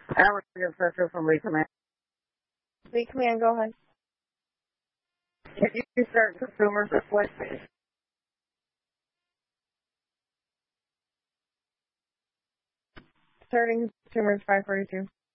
Our inspector from Lee Command. Lee Command, go ahead. Can you start consumers this way? Starting consumers 542.